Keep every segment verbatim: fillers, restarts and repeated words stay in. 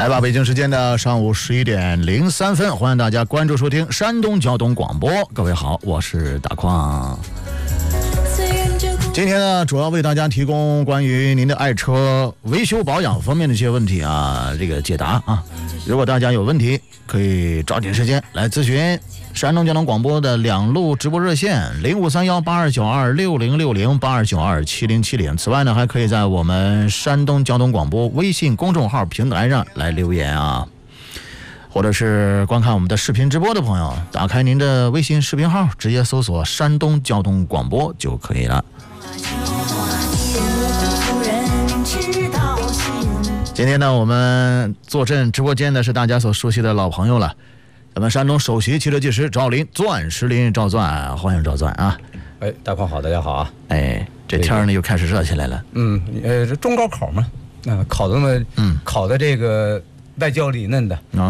来吧，北京时间的上午十一点零三分，欢迎大家关注收听山东交通广播。各位好，我是大矿。今天呢，主要为大家提供关于您的爱车维修保养方面的一些问题啊，这个解答啊。如果大家有问题，可以抓紧时间来咨询山东交通广播的两路直播热线零五三幺八二九二六零六零八二九二七零七零。此外呢，还可以在我们山东交通广播微信公众号平台上来留言啊，或者是观看我们的视频直播的朋友，打开您的微信视频号，直接搜索山东交通广播就可以了。今天呢，我们坐镇直播间的是大家所熟悉的老朋友了，咱们山东首席汽车技师赵林，钻石林赵钻，欢迎赵钻啊！ 哎，大矿好，大家好啊！ 哎，这天儿呢又开始热起来了。 嗯，呃，这中高考嘛，啊、呃，考的么，嗯，考的这个外焦里嫩的啊，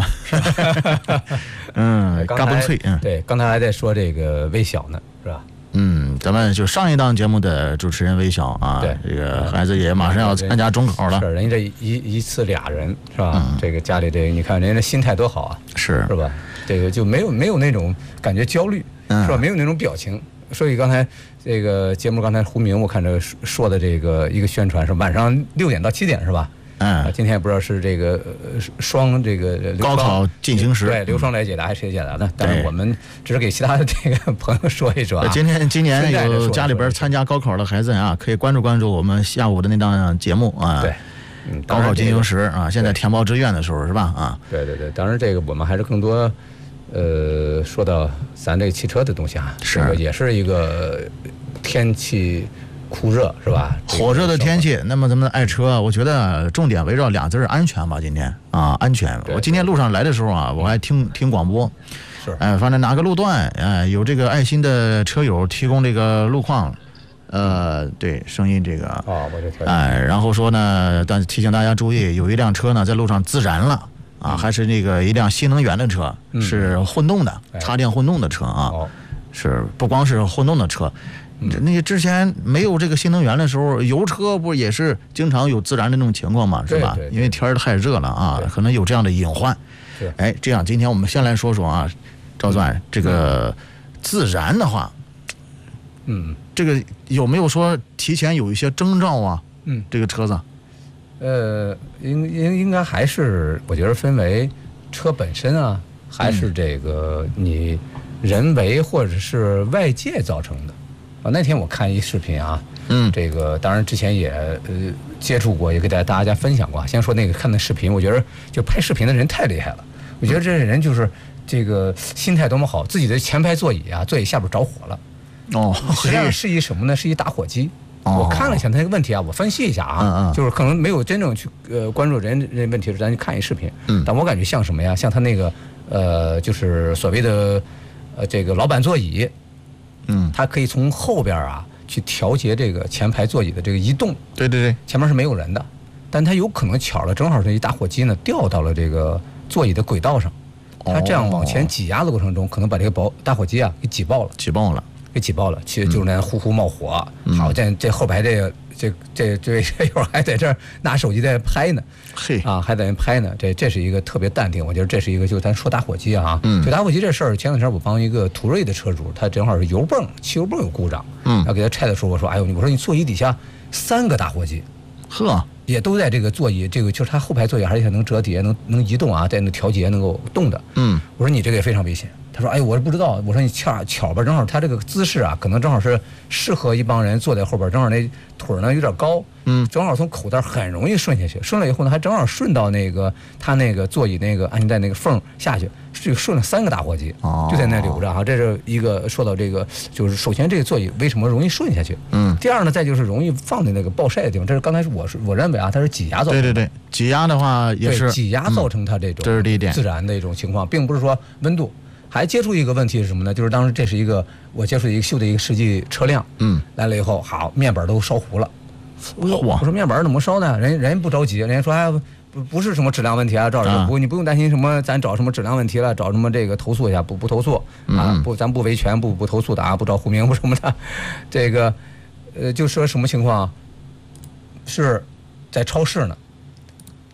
嗯，嘎嘣脆，嗯， 对，刚才还在说这个微小呢，是吧？ 嗯，咱们就上一档节目的主持人微小啊， 对， 这个孩子也马上要参加中考了， 是，人家这一一次俩人是吧？嗯、这个家里这个，你看人家心态多好啊， 是是吧？这个就没有没有那种感觉焦虑，嗯、是吧？没有那种表情。所以刚才这个节目，刚才胡明我看着说的这个一个宣传是晚上六点到七点是吧？ 嗯、 啊，今天也不知道是这个双这个高考进行时， 对，刘双来解答还是谁解答的？但是我们只是给其他的这个朋友说一说啊。 今天今年有家里边参加高考的孩子啊，可以关注关注我们下午的那档节目啊。 对，嗯， 高考进行时啊，现在填报志愿的时候是吧？啊， 对对对，当然这个我们还是更多，呃，说到咱这个汽车的东西啊， 是、 这个、也是一个天气。酷热是吧？ 火热的天气，那么咱们的爱车，我觉得重点围绕俩字儿安全吧。今天啊，安全。我今天路上来的时候啊，我还听听广播， 是， 哎，反正哪个路段，哎，有这个爱心的车友提供这个路况，呃，对，声音这个， 哦，我就听， 哎，然后说呢，但提醒大家注意，有一辆车呢在路上自燃了啊，嗯、还是那个一辆新能源的车，嗯、是混动的，插电混动的车啊， 哦、 是不光是混动的车。那些之前没有这个新能源的时候，油车不也是经常有自燃的那种情况嘛，是吧？ 对对对， 因为天儿太热了啊，可能有这样的隐患。哎，这样今天我们先来说说啊，赵钻、嗯、这个自燃的话， 嗯， 这个有没有说提前有一些征兆啊？ 嗯， 这个车子， 呃，应应应该还是我觉得分为车本身啊，还是这个你人为或者是外界造成的。啊，那天我看一视频啊， 嗯， 这个当然之前也呃接触过，也给大家大家分享过。先说那个看的视频，我觉得就拍视频的人太厉害了。我觉得这人就是这个心态多么好，自己的前排座椅啊，座椅下边着火了。 哦， 实际上是一什么呢？是一打火机。 哦、 我看了一下他那个问题啊，我分析一下啊， 嗯嗯就是可能没有真正去呃关注人人问题，咱就看一视频。 嗯， 但我感觉像什么呀？像他那个呃，就是所谓的呃这个老板座椅。 嗯， 它可以从后边啊去调节这个前排座椅的这个移动。 对对对， 前面是没有人的，但它有可能巧了，正好这一打火机呢掉到了这个座椅的轨道上，它这样往前挤压的过程中，可能把这个保打火机啊给挤爆了， 挤爆了， 给挤爆了。其实就是那呼呼冒火，嗯、好，这这后排这个这这这这会儿还在这儿拿手机在拍呢， 嘿啊，还在那拍呢。这这是一个特别淡定，我觉得这是一个，就咱说打火机啊， 嗯， 就打火机这事儿，前两天我帮一个途锐的车主，他正好是油泵汽油泵有故障， 嗯， 要给他拆的时候，我说，哎呦，我说你座椅底下三个打火机， 呵， 也都在这个座椅，这个就是他后排座椅，而且能折叠，能能移动啊，在那调节能够动的， 嗯， 我说你这个也非常危险。他说：“哎，我不知道。”我说：“你巧巧吧，正好他这个姿势啊，可能正好是适合一帮人坐在后边，正好那腿呢有点高， 嗯， 正好从口袋很容易顺下去。顺了以后呢，还正好顺到那个他那个座椅那个安全带那个缝下去，就顺了三个打火机， 哦， 就在那留着哈。这是一个说到这个，就是首先这个座椅为什么容易顺下去？ 嗯， 第二呢，再就是容易放在那个暴晒的地方。这是刚才是我是我认为啊，它是挤压造成的。 对对对，挤压的话也是挤压造成它这种、 嗯、这是第一点自燃的一种情况，并不是说温度。还接触一个问题是什么呢？就是当时这是一个我接触一个修的一个实际车辆， 嗯， 来了以后，好，面板都烧糊了。我说我说面板怎么烧呢？人人不着急，人家说哎不不是什么质量问题啊，赵老师不你不用担心什么，咱找什么质量问题了，找什么这个投诉一下，不不投诉啊，不咱不维权不不投诉的啊，不找胡明不什么的，这个呃就说什么情况？是在超市呢，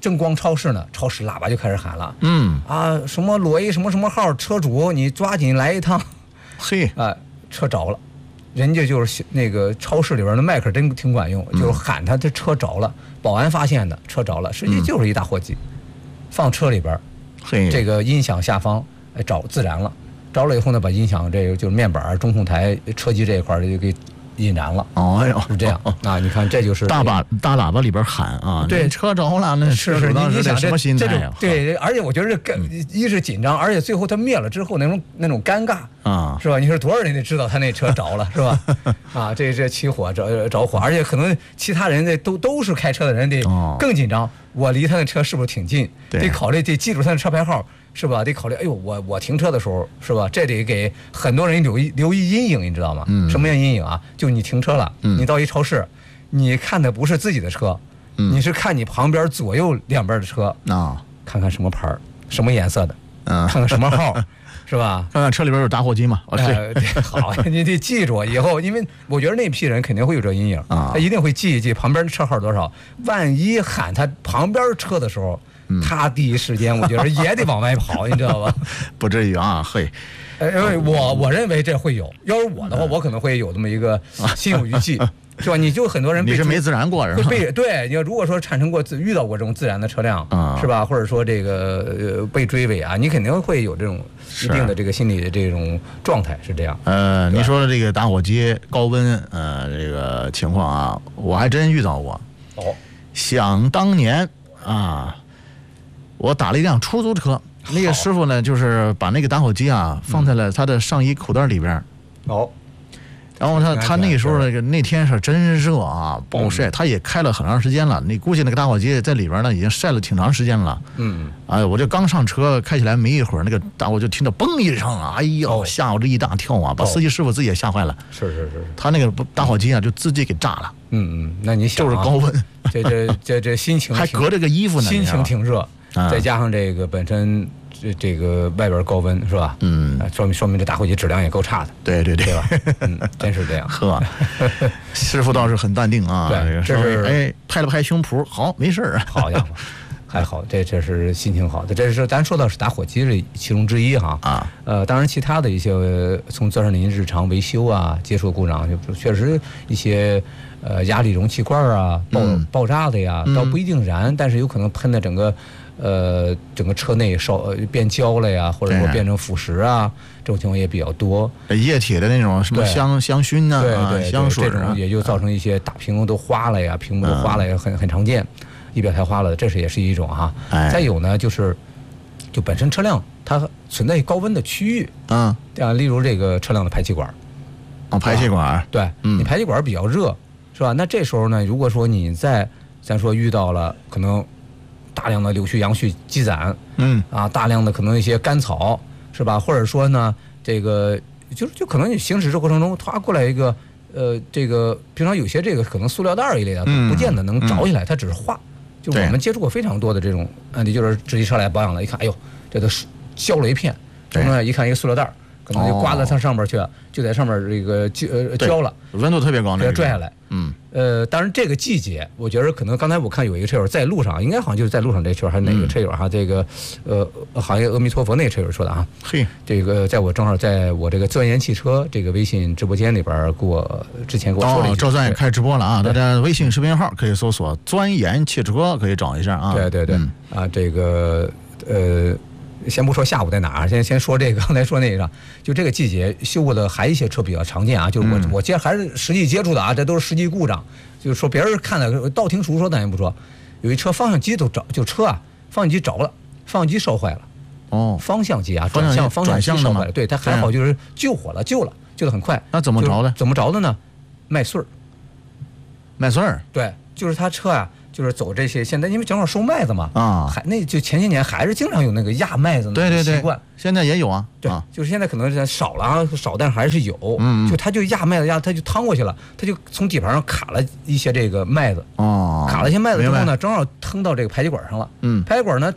正逛超市呢，超市喇叭就开始喊了， 嗯啊，什么罗 A 什么什么号车主，你抓紧来一趟， 嘿， 啊，车着了，人家就是那个超市里边的麦克真挺管用，就是喊他这车着了，保安发现的车着了，实际就是一打火机，放车里边， 嘿， 这个音响下方哎着自燃了，着了以后呢，把音响这个就是面板、中控台、车机这一块就给引燃了。 哦哟， 是这样啊，你看这就是大把大喇叭里边喊啊， 对， 车着了，那是是，你你想什么心态呀？ 对，而且我觉得这一是紧张，而且最后他灭了之后那种那种尴尬啊， 是吧？你说多少人得知道他那车着了是吧？啊，这这起火着着火，而且可能其他人这都都是开车的人得更紧张，我离他那车是不是挺近？得考虑得记住他的车牌号。是吧？得考虑，哎呦，我我停车的时候，是吧？这得给很多人留一留一阴影，你知道吗？嗯。什么样阴影啊？就你停车了，嗯，你到一超市，你看的不是自己的车，嗯，你是看你旁边左右两边的车啊，看看什么牌儿，什么颜色的，嗯，看看什么号，是吧？ 看看车里边有打火机吗？ 哎、呃，好，你得记住，以后因为我觉得那批人肯定会有这阴影啊，他一定会记一记旁边的车号多少，万一喊他旁边车的时候。他第一时间，我觉得也得往外跑，你知道吧？ 不至于啊，嘿， 因为我我认为这会有，要是我的话，我可能会有这么一个心有余悸，是吧？你就很多人你是没自燃过是吧？ 被对，你要如果说产生过遇到过这种自燃的车辆，是吧？或者说这个呃被追尾啊，你肯定会有这种一定的这个心理的这种状态，是这样。 呃，你说的这个打火机高温呃这个情况啊，我还真遇到过。哦，想当年啊。我打了一辆出租车，那个师傅呢，就是把那个打火机啊放在了他的上衣口袋里边。哦，然后他他那个时候那个那天是真热啊，暴晒，他也开了很长时间了。你估计那个打火机在里边呢，已经晒了挺长时间了。嗯，哎，我这刚上车开起来没一会儿，那个打火就听到嘣一声啊，哎呦，吓我这一大跳啊，把司机师傅自己也吓坏了。 是是是， 他那个打火机啊，就自己给炸了。 嗯嗯，那你想就是高温， 这这这这心情还隔着个衣服呢， 心情挺热。再加上这个本身这这个外边高温是吧？嗯，说明说明这打火机质量也够差的。 对对对， 对吧？嗯，真是这样。 呵，师傅倒是很淡定啊。 对，这是哎拍了拍胸脯，好，没事儿。 好家伙，还好，这这是心情好的。这是咱说到是打火机是其中之一哈。啊。呃，当然其他的一些从钻石您日常维修啊，接触故障，就确实一些。呃，压力容器罐啊，爆爆炸的呀，倒不一定燃，但是有可能喷的整个，呃，整个车内烧变焦了呀，或者说变成腐蚀啊，这种情况也比较多。 液体的那种什么香香薰呐， 对对， 香水这种也就造成一些大屏幕都花了呀，屏幕都花了也很很常见，仪表台花了，这是也是一种哈。再有呢，就是就本身车辆它存在高温的区域，嗯，啊，例如这个车辆的排气管， 啊，排气管， 对，你排气管比较热。是吧？那这时候呢，如果说你在咱说遇到了可能大量的柳絮、杨絮积攒，嗯啊，大量的可能一些干草，是吧？或者说呢，这个就就可能你行驶这过程中，突过来一个呃，这个平常有些这个可能塑料袋一类的，不见得能着起来，它只是化。就我们接触过非常多的这种案例，就是直接车来保养了，一看，哎呦，这都焦了一片，然后一看一个塑料袋。可能就刮到它上面去了，就在上面这个焦呃焦了， 温度特别高， 给它拽下来。嗯，呃，当然这个季节，我觉得可能刚才我看有一个车友在路上，应该好像就是在路上这车还是哪个车友哈？这个呃，好像阿弥陀佛那个车友说的啊。嘿，这个在我正好在我这个钻研汽车这个微信直播间里边给我之前给我说了一句。 哦，赵钻也开直播了啊！大家微信视频号可以搜索“钻研汽车”，可以找一下啊。 对对对，啊，这个呃。先不说下午在哪儿，先先说这个，刚才说那个，就这个季节修过的还一些车比较常见啊，就是我、嗯、我接还是实际接触的啊，这都是实际故障，就是说别人看的道听途说，咱也不说，有一车方向机都着，就车啊方向机着了，方向机烧坏了，哦，方向机啊转向方向机烧坏了，对，它还好就是救火了，救了，救得很快。 那怎么着的？ 怎么着的呢？麦穗儿， 麦穗儿， 对，就是他车啊。就是走这些，现在因为正好收麦子嘛，啊，还那就前些年还是经常有那个压麦子的习惯， 现在也有啊， 对，就是现在可能少了啊，少，但是还是有，嗯，就他就压麦子压，他就趟过去了，他就从底盘上卡了一些这个麦子，哦，卡了一些麦子之后呢，正好腾到这个排气管上了，嗯，排气管呢，它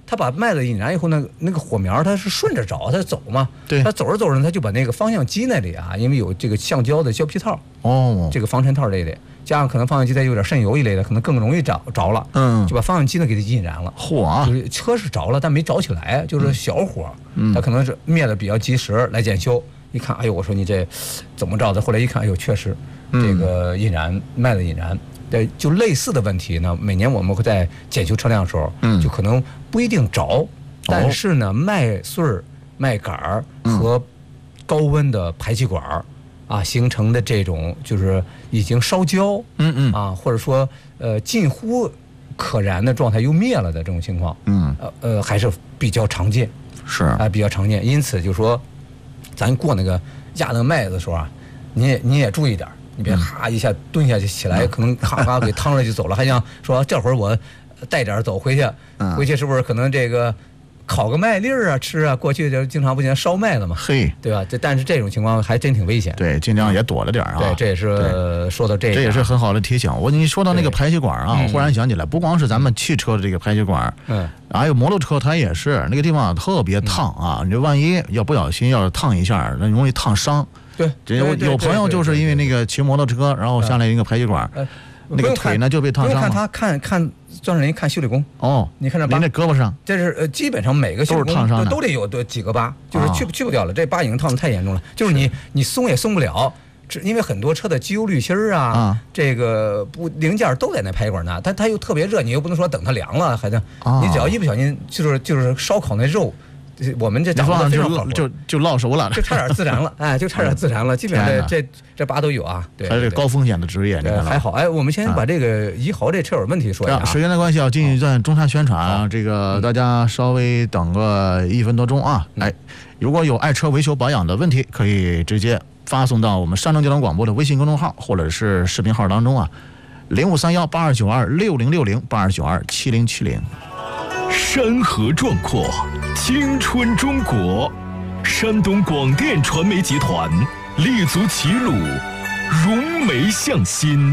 它把麦子引燃以后呢，那个火苗它是顺着着，它走嘛， 对， 它走着走着，它就把那个方向机那里啊，因为有这个橡胶的胶皮套， 哦， 这个防尘套这一类，加上可能方向机再有点渗油一类的，可能更容易着着了， 嗯， 就把方向机呢给它引燃了。 嚯啊！ 就是车是着了，但没着起来，就是小火， 嗯， 它可能是灭的比较及时来检修。一看，哎呦，我说你这怎么着的？后来一看，哎呦，确实这个引燃麦子引燃。对，就类似的问题呢，每年我们会在检修车辆的时候，嗯，就可能不一定着，哦、但是呢，麦穗儿、麦秆儿和高温的排气管儿、嗯、啊形成的这种就是已经烧焦， 嗯嗯啊，或者说呃近乎可燃的状态又灭了的这种情况， 嗯呃呃还是比较常见， 是啊、呃、比较常见，因此就说咱过那个压那个麦子的时候啊，你也你也注意点。你别哈一下蹲下去起来，可能哈哈给趟了就走了，还想说这会儿我带点走回去，回去是不是可能这个烤个麦粒儿啊吃啊？过去就经常不行烧麦子嘛， 嘿， 对吧？这但是这种情况还真挺危险， 对，尽量也躲了点啊。 对，这也是说到这， 这也是很好的提醒。我你说到那个排气管啊，忽然想起来，不光是咱们汽车的这个排气管，嗯，还有摩托车它也是那个地方特别烫啊，你这万一要不小心要是烫一下，那容易烫伤。 对， 有有朋友就是因为那个骑摩托车，然后下来一个排气管，那个腿呢就被烫伤了。 看他看看专业人看修理工哦， 你看这您这胳膊上， 这是呃基本上每个修理工都是烫伤的， 都得有多几个疤，就是去去不掉了。这疤已经烫的太严重了，就是你你松也松不了，因为很多车的机油滤芯儿啊，这个不零件都在那排气管呢，但它又特别热，你又不能说等它凉了还能，你只要一不小心就是就是烧烤那肉。我们这掌握的非常好， 就就烙熟了， 就差点自燃了，哎，就差点自燃了。基本上这这这疤都有啊，对， 还是高风险的职业， 对，还好。哎，我们先把这个怡豪这车友问题说一下。 时间的关系，要进一段中山宣传啊，这个大家稍微等个一分多钟啊。哎，如果有爱车维修保养的问题，可以直接发送到我们山东交通广播的微信公众号或者是视频号当中啊，零五三幺八二九二六零六零八二九二七零七零。 山河壮阔，青春中国，山东广电传媒集团立足齐鲁，荣眉向新，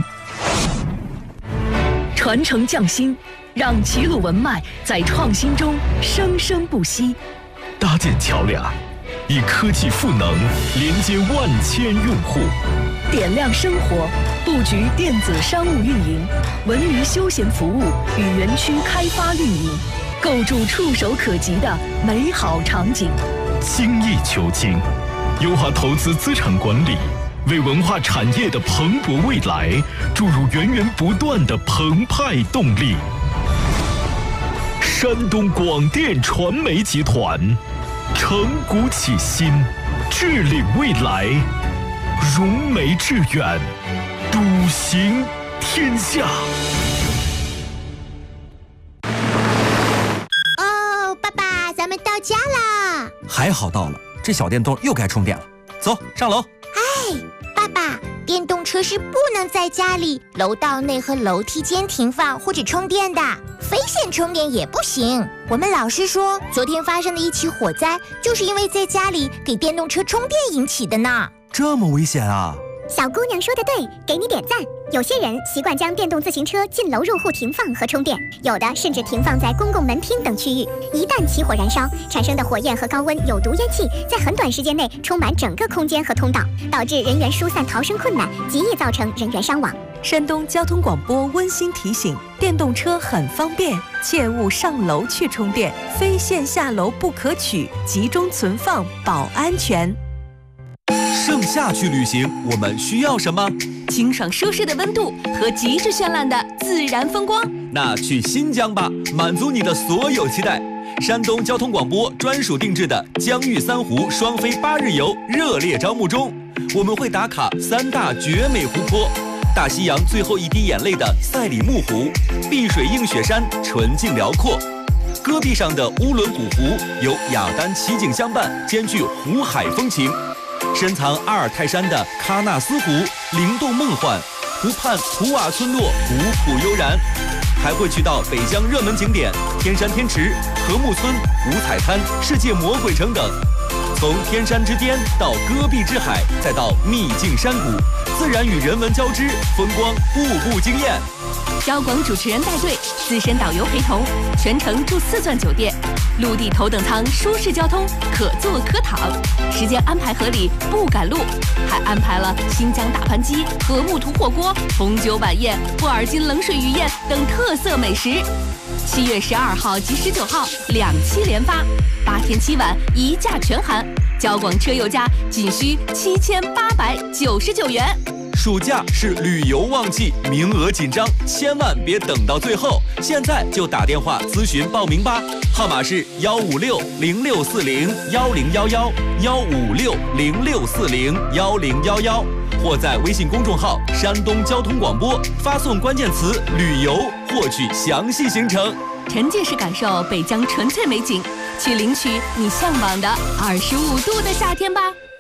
传承匠心，让齐鲁文脉在创新中生生不息。 搭建桥梁，以科技赋能连接万千用户， 点亮生活，布局电子商务运营、文娱休闲服务与园区开发运营。构筑触手可及的美好场景， 精益求精，优化投资资产管理，为文化产业的蓬勃未来注入源源不断的澎湃动力。山东广电传媒集团，承古启新，致领未来，荣眉致远，笃行天下。 到家啦！ 还好到了，这小电动又该充电了。走上楼。 哎，爸爸，电动车是不能在家里楼道内和楼梯间停放或者充电的，非线充电也不行。我们老师说，昨天发生的一起火灾，就是因为在家里给电动车充电引起的呢。 这么危险啊！ 小姑娘说的对，给你点赞。有些人习惯将电动自行车进楼入户停放和充电，有的甚至停放在公共门厅等区域。一旦起火燃烧，产生的火焰和高温有毒烟气在很短时间内充满整个空间和通道，导致人员疏散逃生困难，极易造成人员伤亡。 山东交通广播温馨提醒：电动车很方便，切勿上楼去充电，非线下楼不可取，集中存放保安全。 盛夏去旅行，我们需要什么？ 清爽舒适的温度和极致绚烂的自然风光。 那去新疆吧，满足你的所有期待。山东交通广播专属定制的疆域三湖双飞八日游热烈招募中，我们会打卡三大绝美湖泊：大西洋最后一滴眼泪的赛里木湖，碧水映雪山纯净辽阔，戈壁上的乌伦古湖有雅丹奇景相伴，兼具湖海风情。深藏阿尔泰山的喀纳斯湖灵动梦幻，湖畔图瓦村落古朴悠然，还会去到北疆热门景点天山天池、禾木村、五彩滩、世界魔鬼城等。从天山之巅到戈壁之海，再到秘境山谷，自然与人文交织，风光步步惊艳。 交广主持人带队，资深导游陪同，全程住四钻酒店，陆地头等舱舒适交通，可坐可躺，时间安排合理，不赶路，还安排了新疆大盘鸡、和木图火锅、红酒晚宴、布尔津冷水鱼宴等特色美食。七月十二号及十九号两期连发，八天七晚一价全含，交广车友价仅需七千八百九十九元。 暑假是旅游旺季，名额紧张，千万别等到最后，现在就打电话咨询报名吧，号码是幺五六零六四零幺零幺幺幺五六零六四零幺零幺幺，或在微信公众号山东交通广播发送关键词旅游，获取详细行程， 沉浸式感受北疆纯粹美景，去领取你向往的二十五度的夏天吧。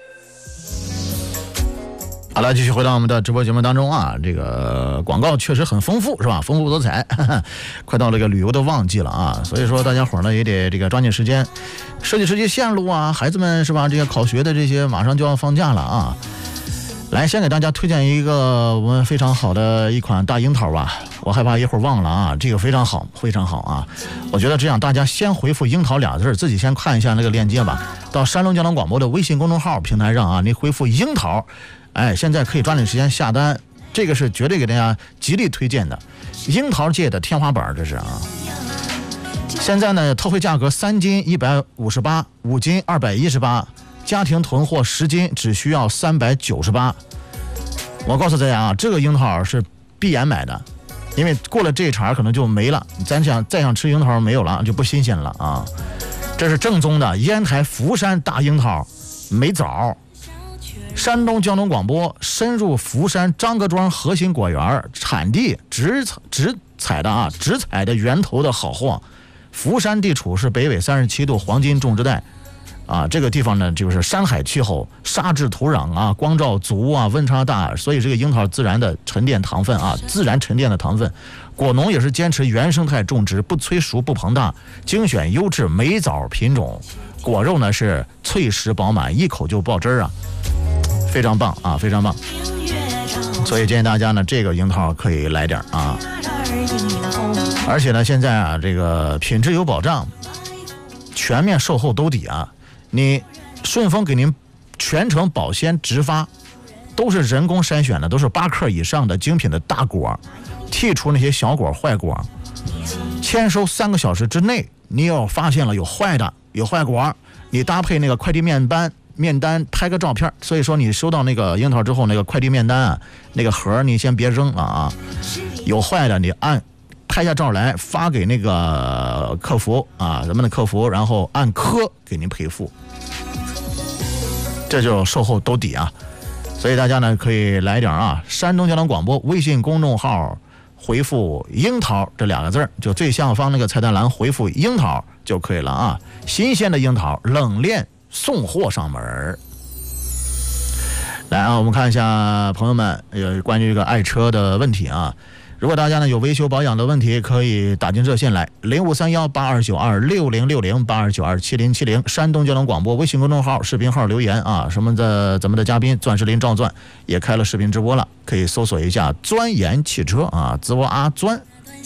好了，继续回到我们的直播节目当中啊，这个广告确实很丰富，是吧？丰富多彩，呵呵，快到这个旅游的旺季了啊，所以说大家伙呢也得这个抓紧时间，设计设计线路啊，孩子们是吧？这些考学的这些马上就要放假了啊。来，先给大家推荐一个我们非常好的一款大樱桃吧，我害怕一会儿忘了啊，这个非常好，非常好啊。我觉得这样，大家先回复樱桃俩字，自己先看一下那个链接吧，到山东交通广播的微信公众号平台上啊，你回复樱桃。哎，现在可以抓紧时间下单，这个是绝对给大家极力推荐的，樱桃界的天花板，这是啊。现在呢，特惠价格三斤一百五十八，五斤二百一十八，家庭囤货十斤只需要三百九十八。我告诉大家啊，这个樱桃是闭眼买的，因为过了这一茬可能就没了，咱想再想吃樱桃没有了，就不新鲜了啊。这是正宗的烟台福山大樱桃，没枣。山东交通广播深入福山张各庄核心果园，产地直直采的啊，直采的源头的好货。福山地处是北纬三十七度黄金种植带，啊，这个地方呢就是山海气候，沙质土壤啊，光照足啊，温差大，所以这个樱桃自然的沉淀糖分啊，自然沉淀的糖分。果农也是坚持原生态种植，不催熟不膨大，精选优质美枣品种，果肉呢是脆实饱满，一口就爆汁儿啊。非常棒啊，非常棒！所以建议大家呢，这个樱桃可以来点啊。而且呢，现在啊，这个品质有保障，全面售后兜底啊。你顺丰给您全程保鲜直发，都是人工筛选的，都是八克以上的精品的大果，剔除那些小果坏果。签收三个小时之内，你要发现了有坏的有坏果，你搭配那个快递面单。面单拍个照片，所以说你收到那个樱桃之后，那个快递面单啊，那个盒你先别扔了啊，有坏的你按拍下照来发给那个客服啊，咱们的客服，然后按颗给您赔付，这就售后兜底啊。所以大家呢可以来点啊，山东交通广播微信公众号回复樱桃这两个字，就最下方那个菜单栏回复樱桃就可以了啊，新鲜的樱桃冷链送货上门。来啊，我们看一下朋友们有关于这个爱车的问题啊。如果大家呢有维修保养的问题，可以打进热线来零五三幺八二九二六零六零八二九二七零七零，山东交通广播微信公众号视频号留言啊。什么的，咱们的嘉宾钻石林赵钻也开了视频直播了，可以搜索一下钻研汽车啊，自我阿钻，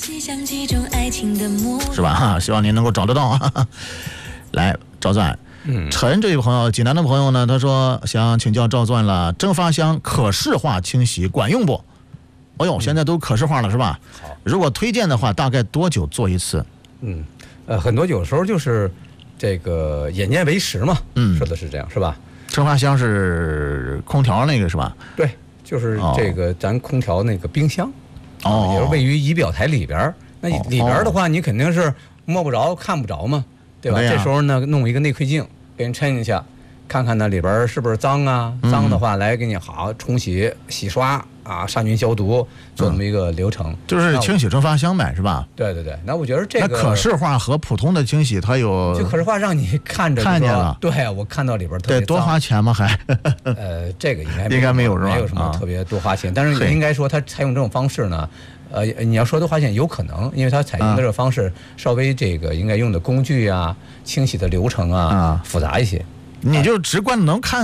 是吧？哈，希望您能够找得到啊。来，赵钻。嗯，陈这位朋友，济南的朋友呢，他说想请教赵钻了，蒸发箱可视化清洗管用不？哎呦，现在都可视化了是吧？好，如果推荐的话，大概多久做一次？ 嗯，呃，很多有时候就是这个眼见为实嘛，嗯，说的是这样是吧？ 蒸发箱是空调那个是吧？ 对，就是这个咱空调那个冰箱，哦，也是位于仪表台里边。那里边的话，你肯定是摸不着、看不着嘛。对吧？这时候呢，弄一个内窥镜给人抻进去，看看那里边是不是脏啊？嗯、脏的话，来给你好冲洗、洗刷啊，杀菌消毒，做这么一个流程。嗯、 就是清洗蒸发箱呗，是吧？ 对对对。那我觉得这个那可视化和普通的清洗它有， 就可视化让你看着看见了。 对，我看到里边特别脏。 对，多花钱吗？还？ 呃，这个应该应该没有是吧？ 没有什么特别多花钱，啊、但是应该说它采用这种方式呢。呃，你要说多花钱有可能，因为它采用的这个方式稍微这个应该用的工具啊、清洗的流程啊、啊复杂一些。 你就直观能看到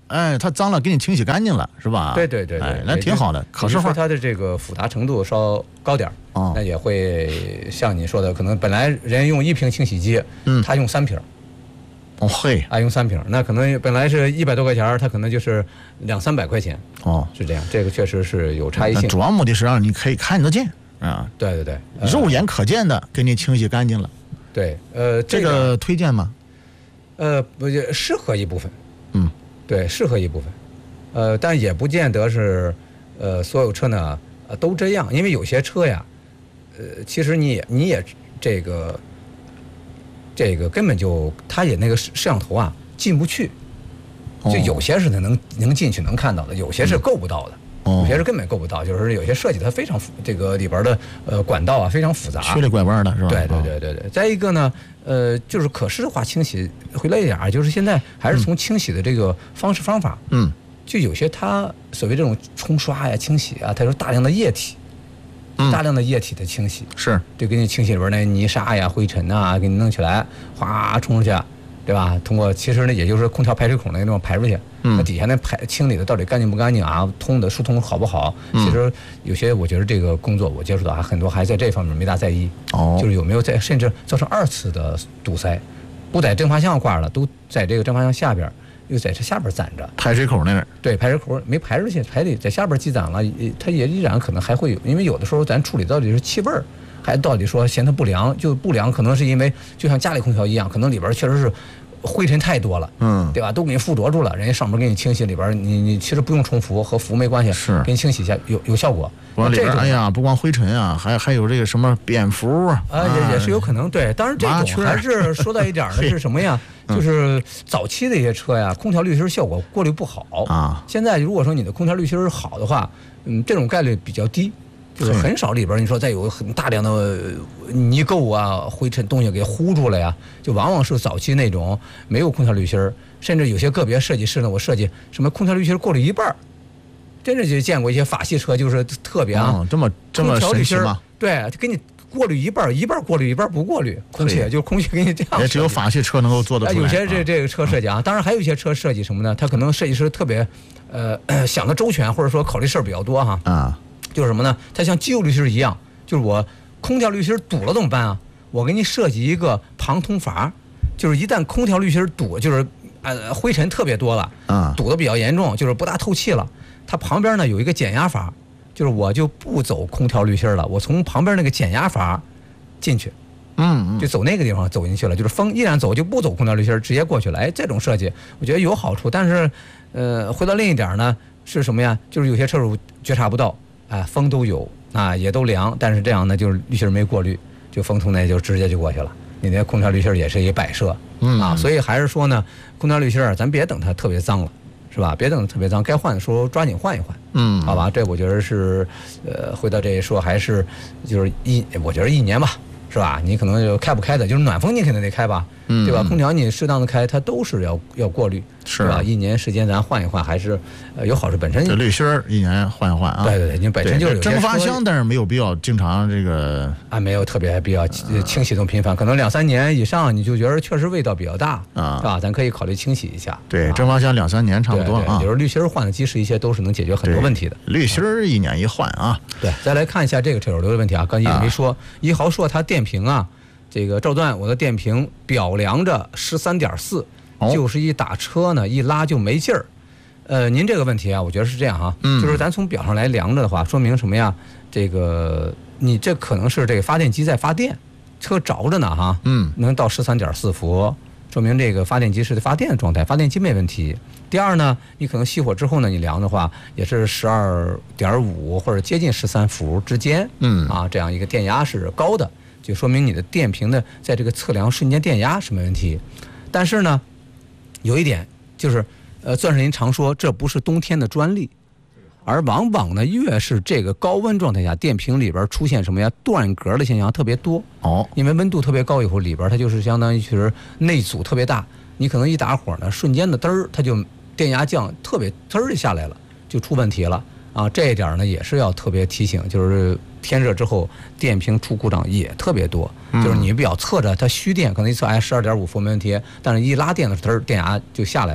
哎，它脏了给你清洗干净了，是吧？ 对对对对， 哎，那挺好的，可视化。 它的这个复杂程度稍高点儿， 哦， 那也会像你说的，可能本来人用一瓶清洗机， 嗯， 他用三瓶。 哦嘿， 啊，用三瓶，那可能本来是一百多块钱，它可能就是两三百块钱。 哦， 是这样，这个确实是有差异性。 主要目的是让你可以看得见啊。 对对对， 呃、肉眼可见的给你清洗干净了。 对，呃， 这个、这个、推荐吗？ 呃，不，适合一部分。 嗯， 对，适合一部分。呃，但也不见得是，呃，所有车呢，呃，都这样，因为有些车呀，呃，其实你也你也这个。这个根本就，它也那个摄像头啊进不去，就有些是能能进去能看到的，有些是够不到的， 哦、 有些是根本够不到，就是有些设计它非常这个里边的呃管道啊非常复杂， 曲里拐弯的是吧？ 对对对对对。再一个呢，呃，就是可视化清洗回来一点，就是现在还是从清洗的这个方式方法， 嗯， 就有些它所谓这种冲刷呀、清洗啊，它是大量的液体。大量的液体的清洗、 嗯、是， 就给你清洗里边那泥沙呀、灰尘啊，给你弄起来，哗冲出去，对吧？通过其实呢，也就是空调排水孔那地方排出去， 嗯， 那底下那排清理的到底干净不干净啊？通的疏通好不好？ 嗯、 其实有些我觉得这个工作我接触到还很多还在这方面没大在意， 哦， 就是有没有在甚至造成二次的堵塞，不在蒸发箱挂了，都在这个蒸发箱下边。又在这下边攒着， 排水口那边， 对，排水口没排出去，还得在下边积攒了，它也依然可能还会有，因为有的时候咱处理到底是气味儿，还到底说嫌它不良，就不良，可能是因为就像家里空调一样，可能里边确实是灰尘太多了， 嗯， 对吧？都给你附着住了，人家上面给你清洗，里边你你其实不用重复，和氟没关系， 是给你清洗一下有有效果。 往里边，哎呀，不光灰尘啊，还还有这个什么蝙蝠啊， 啊，也也是有可能，对。当然这种还是说到一点的是什么呀？就是早期的一些车呀，空调滤芯效果过滤不好啊。 现在如果说你的空调滤芯好的话，嗯，这种概率比较低，就是很少里边你说再有很大量的泥垢啊、灰尘东西给糊住了呀，就往往是早期那种没有空调滤芯，甚至有些个别设计师呢，我设计什么空调滤芯过滤一半。真的就见过一些法系车，就是特别啊， 哦、这么这么神奇吗？ 对，给你过滤一半，一半过滤，一半不过滤，空气就是空气给你这样。 也只有法系车能够做得出来。 有些这这个车设计啊，当然还有一些车设计什么呢？它可能设计师特别，呃，想的周全，或者说考虑事儿比较多哈。 啊， 就是什么呢？它像机油滤芯一样，就是我空调滤芯堵了怎么办啊？我给你设计一个旁通阀，就是一旦空调滤芯堵，就是呃灰尘特别多了， 啊， 堵得比较严重，就是不大透气了。它旁边呢有一个减压阀，就是我就不走空调滤芯了，我从旁边那个减压阀进去， 嗯， 就走那个地方走进去了，就是风依然走，就不走空调滤芯，直接过去了。哎，这种设计我觉得有好处，但是，呃，回到另一点呢是什么呀？就是有些车主觉察不到，啊、哎，风都有啊，也都凉，但是这样呢，就是滤芯没过滤，就风通呢就直接就过去了。你那空调滤芯也是一摆设， 嗯啊，所以还是说呢，空调滤芯咱别等它特别脏了。是吧？别等特别脏，该换的时候抓紧换一换。 嗯， 好吧，这我觉得是，呃，回到这一说还是就是一，我觉得一年吧，是吧？你可能就开不开的，就是暖风你肯定得开吧， 嗯， 对吧？空调你适当的开，它都是要要过滤， 是吧？一年时间咱换一换，还是呃有好处。本身这滤芯一年换一换啊。 对对对，你本身就是有蒸发箱，但是没有必要经常这个啊，没有特别必要清洗这么频繁，可能两三年以上，你就觉得确实味道比较大啊，是吧？咱可以考虑清洗一下。 对，蒸发箱两三年差不多啊。 有时候滤芯换的及时一些，都是能解决很多问题的。 滤芯一年一换啊。 对，再来看一下这个车友留的问题啊，刚才也没说，一豪说他电瓶啊。这个赵段，我的电瓶表量着十三点四，就是一打车呢，一拉就没劲儿。呃，您这个问题啊，我觉得是这样哈， 嗯， 就是咱从表上来量着的话，说明什么呀？这个你这可能是这个发电机在发电，车着着呢哈， 嗯， 能到十三点四伏，说明这个发电机是发电的状态，发电机没问题。第二呢，你可能熄火之后呢，你量的话也是十二点五或者接近十三伏之间， 嗯啊，这样一个电压是高的。就说明你的电瓶的在这个测量瞬间电压是没问题，但是呢，有一点就是，呃，钻石您常说这不是冬天的专利，而往往呢，越是这个高温状态下，电瓶里边出现什么呀断格的现象特别多。 哦， 因为温度特别高以后，里边它就是相当于就是内阻特别大，你可能一打火呢，瞬间的嘚儿，它就电压降特别嘚儿就下来了，就出问题了啊。这一点呢也是要特别提醒，就是。天热之后，电瓶出故障也特别多，就是你表测着它虚电，可能一测哎十二点五伏没问题，但是一拉电的时候，电压就下来了。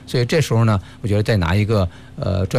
所以这时候呢，我觉得再拿一个呃专